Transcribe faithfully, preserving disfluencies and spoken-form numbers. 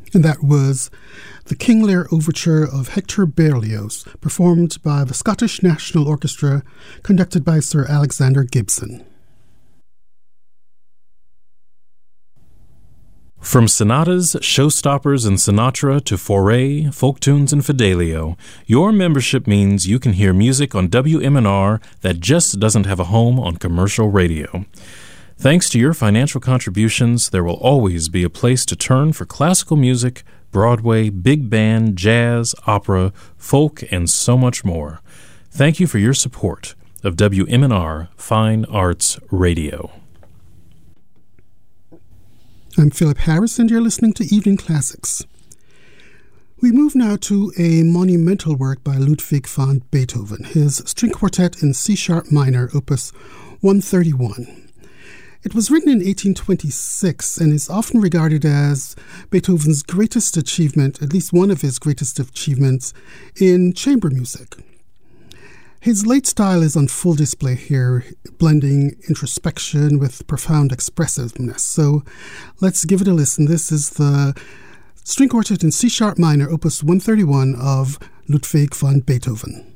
And that was the King Lear Overture of Hector Berlioz, performed by the Scottish National Orchestra, conducted by Sir Alexander Gibson. From sonatas, showstoppers, and Sinatra to Fauré, folk tunes, and Fidelio, your membership means you can hear music on W M N R that just doesn't have a home on commercial radio. Thanks to your financial contributions, there will always be a place to turn for classical music, Broadway, big band, jazz, opera, folk, and so much more. Thank you for your support of W M N R Fine Arts Radio. I'm Philip Harris, and you're listening to Evening Classics. We move now to a monumental work by Ludwig van Beethoven, his string quartet in C-sharp minor, opus one thirty-one. It was written in eighteen twenty-six and is often regarded as Beethoven's greatest achievement, at least one of his greatest achievements, in chamber music. His late style is on full display here, blending introspection with profound expressiveness. So let's give it a listen. This is the string quartet in C-sharp minor, opus one thirty-one of Ludwig van Beethoven.